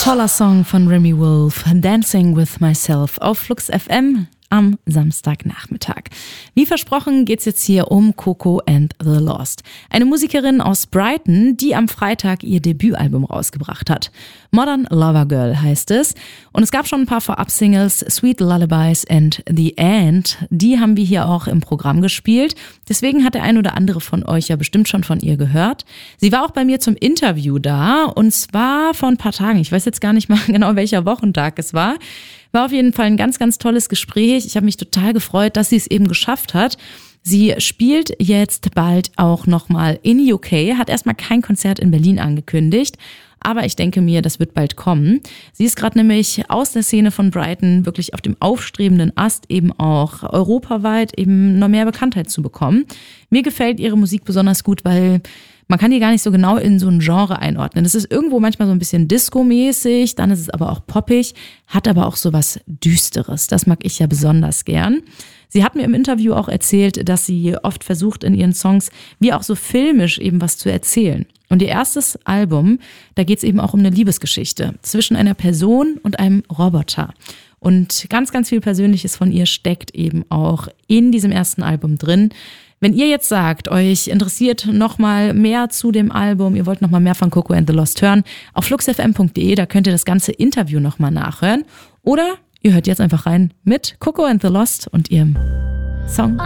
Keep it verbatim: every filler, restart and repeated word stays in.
Toller Song von Remy Wolf, Dancing with Myself auf Flux F M am Samstagnachmittag. Wie versprochen geht's jetzt hier um Coco and the Lost. Eine Musikerin aus Brighton, die am Freitag ihr Debütalbum rausgebracht hat. Modern Lover Girl heißt es. Und es gab schon ein paar Vorab-Singles, Sweet Lullabies and The End. Die haben wir hier auch im Programm gespielt. Deswegen hat der ein oder andere von euch ja bestimmt schon von ihr gehört. Sie war auch bei mir zum Interview da und zwar vor ein paar Tagen. Ich weiß jetzt gar nicht mal genau, welcher Wochentag es war. War auf jeden Fall ein ganz, ganz tolles Gespräch. Ich habe mich total gefreut, dass sie es eben geschafft hat. Sie spielt jetzt bald auch nochmal in U K, hat erstmal kein Konzert in Berlin angekündigt. Aber ich denke mir, das wird bald kommen. Sie ist gerade nämlich aus der Szene von Brighton wirklich auf dem aufstrebenden Ast, eben auch europaweit eben noch mehr Bekanntheit zu bekommen. Mir gefällt ihre Musik besonders gut, weil man kann die gar nicht so genau in so ein Genre einordnen. Es ist irgendwo manchmal so ein bisschen Disco-mäßig, dann ist es aber auch poppig, hat aber auch so was Düsteres. Das mag ich ja besonders gern. Sie hat mir im Interview auch erzählt, dass sie oft versucht, in ihren Songs wie auch so filmisch eben was zu erzählen. Und ihr erstes Album, da geht es eben auch um eine Liebesgeschichte zwischen einer Person und einem Roboter. Und ganz, ganz viel Persönliches von ihr steckt eben auch in diesem ersten Album drin. Wenn ihr jetzt sagt, euch interessiert noch mal mehr zu dem Album, ihr wollt noch mal mehr von Coco and the Lost hören, auf flux f m punkt d e, da könnt ihr das ganze Interview noch mal nachhören. Oder ihr hört jetzt einfach rein mit Coco and the Lost und ihrem Song